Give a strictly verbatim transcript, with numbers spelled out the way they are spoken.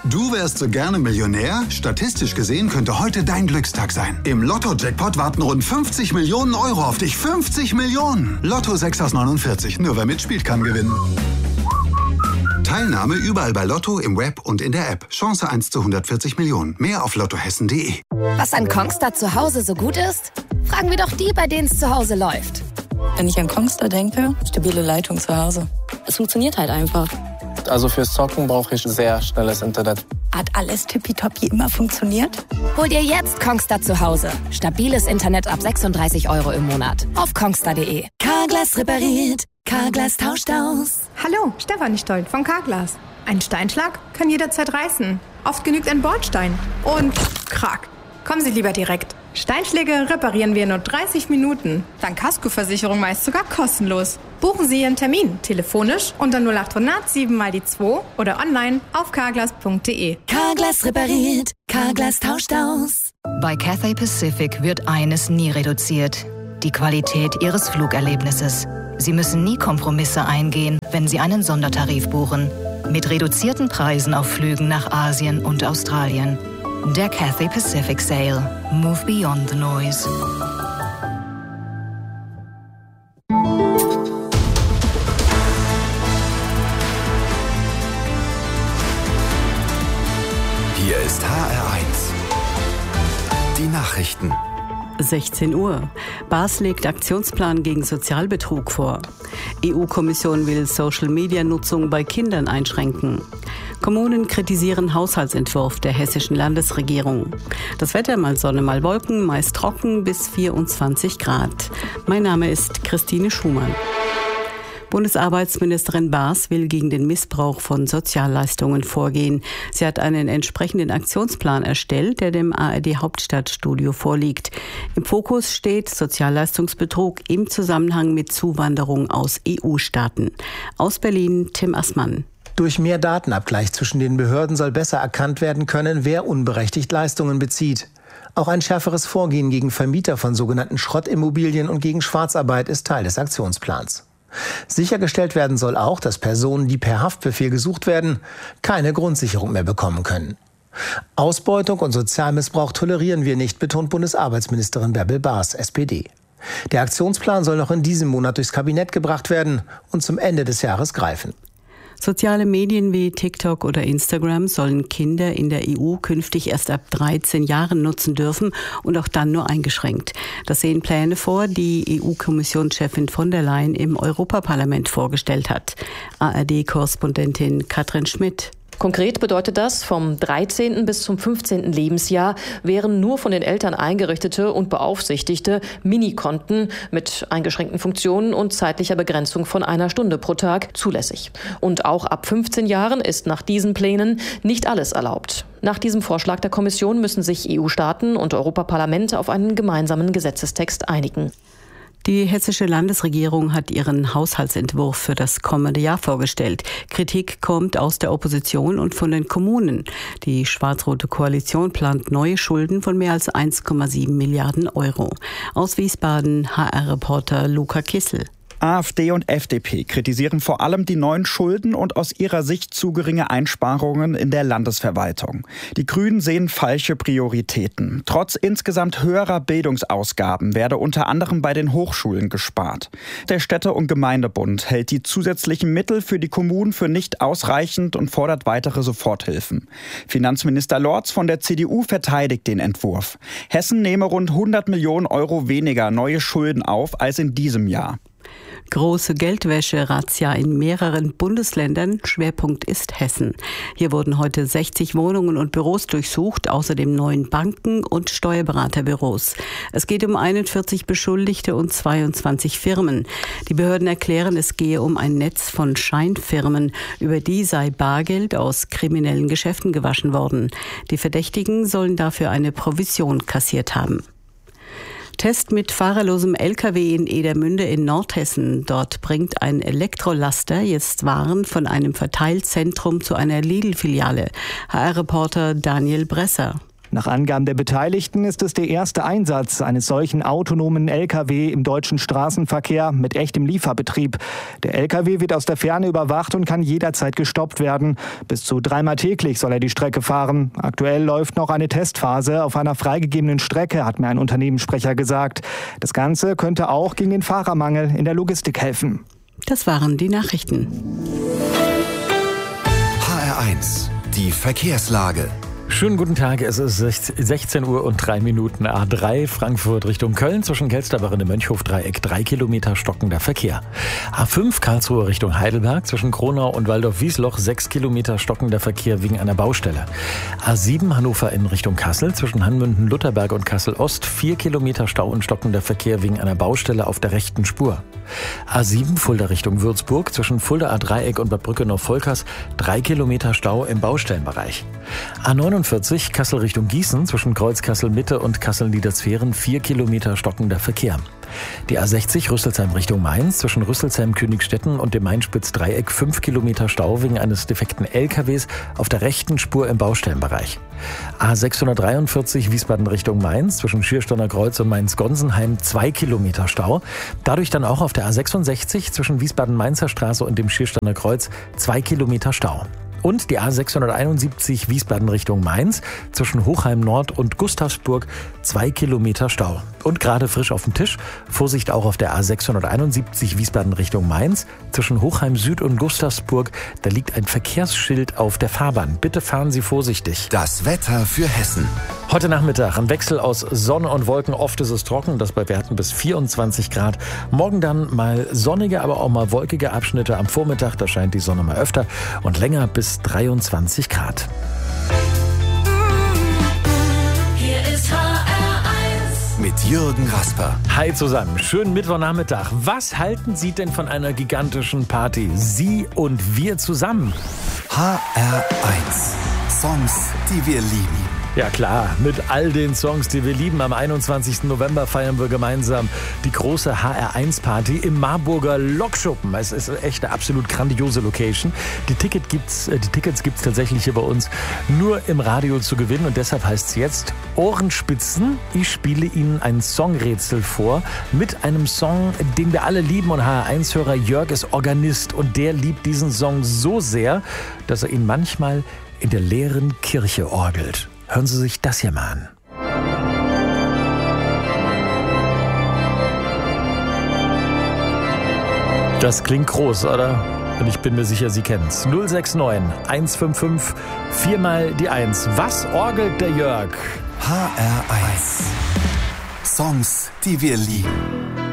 Du wärst so gerne Millionär? Statistisch gesehen könnte heute dein Glückstag sein. Im Lotto-Jackpot warten rund fünfzig Millionen Euro auf dich. fünfzig Millionen! Lotto sechs aus neunundvierzig. Nur wer mitspielt, kann gewinnen. Teilnahme überall bei Lotto, im Web und in der App. Chance eins zu hundertvierzig Millionen. Mehr auf lottohessen punkt de. Was an Kongstar zu Hause so gut ist? Fragen wir doch die, bei denen es zu Hause läuft. Wenn ich an Kongstar denke, stabile Leitung zu Hause. Es funktioniert halt einfach. Also fürs Zocken brauche ich sehr schnelles Internet. Hat alles tippitoppi immer funktioniert? Hol dir jetzt Kongstar zu Hause. Stabiles Internet ab sechsunddreißig Euro im Monat. Auf kongstar punkt de. Carglass repariert. Carglass tauscht aus. Hallo, Stefanie Stoll von Carglass. Ein Steinschlag kann jederzeit reißen. Oft genügt ein Bordstein. Und krack. Kommen Sie lieber direkt. Steinschläge reparieren wir in nur dreißig Minuten. Dank Kaskoversicherung meist sogar kostenlos. Buchen Sie Ihren Termin telefonisch unter null acht hundert sieben mal die zwei oder online auf carglass punkt de. Carglass repariert. Carglass tauscht aus. Bei Cathay Pacific wird eines nie reduziert: die Qualität Ihres Flugerlebnisses. Sie müssen nie Kompromisse eingehen, wenn Sie einen Sondertarif buchen. Mit reduzierten Preisen auf Flügen nach Asien und Australien. Der Cathay Pacific Sale. Move beyond the noise. Hier ist H R eins. Die Nachrichten. sechzehn Uhr. Baas legt Aktionsplan gegen Sozialbetrug vor. E U-Kommission will Social-Media-Nutzung bei Kindern einschränken. Kommunen kritisieren Haushaltsentwurf der hessischen Landesregierung. Das Wetter: mal Sonne, mal Wolken, meist trocken bis vierundzwanzig Grad. Mein Name ist Christine Schumann. Bundesarbeitsministerin Baas will gegen den Missbrauch von Sozialleistungen vorgehen. Sie hat einen entsprechenden Aktionsplan erstellt, der dem A R D-Hauptstadtstudio vorliegt. Im Fokus steht Sozialleistungsbetrug im Zusammenhang mit Zuwanderung aus E U-Staaten. Aus Berlin Tim Assmann. Durch mehr Datenabgleich zwischen den Behörden soll besser erkannt werden können, wer unberechtigt Leistungen bezieht. Auch ein schärferes Vorgehen gegen Vermieter von sogenannten Schrottimmobilien und gegen Schwarzarbeit ist Teil des Aktionsplans. Sichergestellt werden soll auch, dass Personen, die per Haftbefehl gesucht werden, keine Grundsicherung mehr bekommen können. Ausbeutung und Sozialmissbrauch tolerieren wir nicht, betont Bundesarbeitsministerin Bärbel Baas, S P D. Der Aktionsplan soll noch in diesem Monat durchs Kabinett gebracht werden und zum Ende des Jahres greifen. Soziale Medien wie TikTok oder Instagram sollen Kinder in der E U künftig erst ab dreizehn Jahren nutzen dürfen und auch dann nur eingeschränkt. Das sehen Pläne vor, die E U-Kommissionschefin von der Leyen im Europaparlament vorgestellt hat. A R D-Korrespondentin Katrin Schmidt. Konkret bedeutet das, vom dreizehnten bis zum fünfzehnten Lebensjahr wären nur von den Eltern eingerichtete und beaufsichtigte Minikonten mit eingeschränkten Funktionen und zeitlicher Begrenzung von einer Stunde pro Tag zulässig. Und auch ab fünfzehn Jahren ist nach diesen Plänen nicht alles erlaubt. Nach diesem Vorschlag der Kommission müssen sich E U-Staaten und Europaparlament auf einen gemeinsamen Gesetzestext einigen. Die hessische Landesregierung hat ihren Haushaltsentwurf für das kommende Jahr vorgestellt. Kritik kommt aus der Opposition und von den Kommunen. Die schwarz-rote Koalition plant neue Schulden von mehr als eins Komma sieben Milliarden Euro. Aus Wiesbaden H R-Reporter Luca Kissel. AfD und F D P kritisieren vor allem die neuen Schulden und aus ihrer Sicht zu geringe Einsparungen in der Landesverwaltung. Die Grünen sehen falsche Prioritäten. Trotz insgesamt höherer Bildungsausgaben werde unter anderem bei den Hochschulen gespart. Der Städte- und Gemeindebund hält die zusätzlichen Mittel für die Kommunen für nicht ausreichend und fordert weitere Soforthilfen. Finanzminister Lorz von der C D U verteidigt den Entwurf. Hessen nehme rund hundert Millionen Euro weniger neue Schulden auf als in diesem Jahr. Große Geldwäsche-Razzia in mehreren Bundesländern. Schwerpunkt ist Hessen. Hier wurden heute sechzig Wohnungen und Büros durchsucht, außerdem neun Banken und Steuerberaterbüros. Es geht um einundvierzig Beschuldigte und zweiundzwanzig Firmen. Die Behörden erklären, es gehe um ein Netz von Scheinfirmen. Über die sei Bargeld aus kriminellen Geschäften gewaschen worden. Die Verdächtigen sollen dafür eine Provision kassiert haben. Test mit fahrerlosem L K W in Edermünde in Nordhessen. Dort bringt ein Elektrolaster jetzt Waren von einem Verteilzentrum zu einer Lidl-Filiale. H R-Reporter Daniel Bresser. Nach Angaben der Beteiligten ist es der erste Einsatz eines solchen autonomen L K W im deutschen Straßenverkehr mit echtem Lieferbetrieb. Der L K W wird aus der Ferne überwacht und kann jederzeit gestoppt werden. Bis zu dreimal täglich soll er die Strecke fahren. Aktuell läuft noch eine Testphase auf einer freigegebenen Strecke, hat mir ein Unternehmenssprecher gesagt. Das Ganze könnte auch gegen den Fahrermangel in der Logistik helfen. Das waren die Nachrichten. H R eins, die Verkehrslage. Schönen guten Tag, es ist sechzehn Uhr und drei Minuten. A drei Frankfurt Richtung Köln zwischen Kelsterbach und dem Mönchhof-Dreieck, drei Kilometer stockender Verkehr. A fünf Karlsruhe Richtung Heidelberg zwischen Kronau und Waldorf-Wiesloch, sechs Kilometer stockender Verkehr wegen einer Baustelle. A sieben Hannover in Richtung Kassel zwischen Hanmünden-Lutherberg und Kassel-Ost, vier Kilometer Stau und stockender Verkehr wegen einer Baustelle auf der rechten Spur. A sieben Fulda Richtung Würzburg zwischen Fulda A-Dreieck und Bad Brückenhof-Volkers, drei Kilometer Stau im Baustellenbereich. A neunundvierzig Kassel Richtung Gießen zwischen Kreuz Kassel-Mitte und Kassel-Niedersferen, vier Kilometer stockender Verkehr. Die A sechzig Rüsselsheim Richtung Mainz zwischen Rüsselsheim-Königstetten und dem Main-Spitz-Dreieck, fünf Kilometer Stau wegen eines defekten L K Ws auf der rechten Spur im Baustellenbereich. A sechshundertdreiundvierzig Wiesbaden Richtung Mainz zwischen Schiersteiner Kreuz und Mainz-Gonsenheim, zwei Kilometer Stau. Dadurch dann auch auf der A sechsundsechzig zwischen Wiesbaden-Mainzer Straße und dem Schiersteiner Kreuz, zwei Kilometer Stau. Und die A sechshunderteinundsiebzig Wiesbaden Richtung Mainz zwischen Hochheim Nord und Gustavsburg, zwei Kilometer Stau. Und gerade frisch auf dem Tisch, Vorsicht auch auf der A sechshunderteinundsiebzig Wiesbaden Richtung Mainz zwischen Hochheim Süd und Gustavsburg, da liegt ein Verkehrsschild auf der Fahrbahn. Bitte fahren Sie vorsichtig. Das Wetter für Hessen. Heute Nachmittag ein Wechsel aus Sonne und Wolken. Oft ist es trocken, das bei Werten bis vierundzwanzig Grad. Morgen dann mal sonnige, aber auch mal wolkige Abschnitte. Am Vormittag, da scheint die Sonne mal öfter und länger bis dreiundzwanzig Grad. Hier ist H R eins. Mit Jürgen Rasper. Hi zusammen, schönen Mittwochnachmittag. Was halten Sie denn von einer gigantischen Party? Sie und wir zusammen. H R eins. Songs, die wir lieben. Ja klar, mit all den Songs, die wir lieben. Am einundzwanzigsten November feiern wir gemeinsam die große H R eins Party im Marburger Lokschuppen. Es ist echt eine absolut grandiose Location. Die, Ticket gibt's, die Tickets gibt es tatsächlich hier bei uns nur im Radio zu gewinnen. Und deshalb heißt es jetzt Ohrenspitzen. Ich spiele Ihnen ein Songrätsel vor mit einem Song, den wir alle lieben. Und H R eins-Hörer Jörg ist Organist und der liebt diesen Song so sehr, dass er ihn manchmal in der leeren Kirche orgelt. Hören Sie sich das hier mal an. Das klingt groß, oder? Und ich bin mir sicher, Sie kennen's. null sechs neun eins fünf fünf vier mal die eins. Was orgelt der Jörg? H R eins. Songs, die wir lieben.